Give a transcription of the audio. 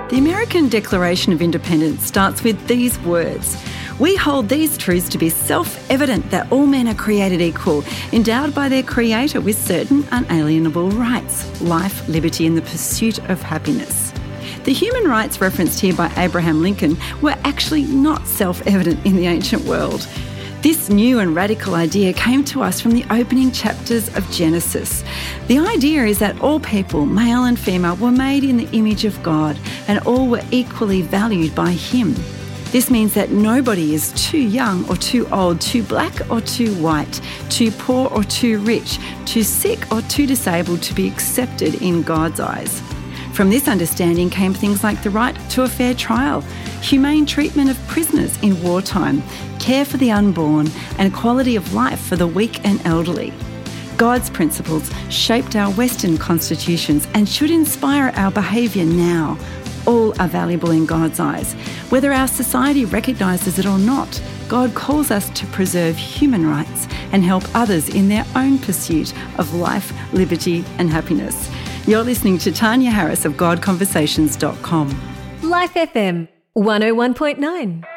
The American Declaration of Independence starts with these words: "We hold these truths to be self-evident that all men are created equal, endowed by their Creator with certain unalienable rights, life, liberty and the pursuit of happiness." The human rights referenced here by Abraham Lincoln were actually not self-evident in the ancient world. This new and radical idea came to us from the opening chapters of Genesis. The idea is that all people, male and female, were made in the image of God and all were equally valued by Him. This means that nobody is too young or too old, too black or too white, too poor or too rich, too sick or too disabled to be accepted in God's eyes. From this understanding came things like the right to a fair trial, humane treatment of prisoners in wartime, care for the unborn, and quality of life for the weak and elderly. God's principles shaped our Western constitutions and should inspire our behaviour now. All are valuable in God's eyes. Whether our society recognises it or not, God calls us to preserve human rights and help others in their own pursuit of life, liberty and happiness. You're listening to Tanya Harris of GodConversations.com. Life FM 101.9.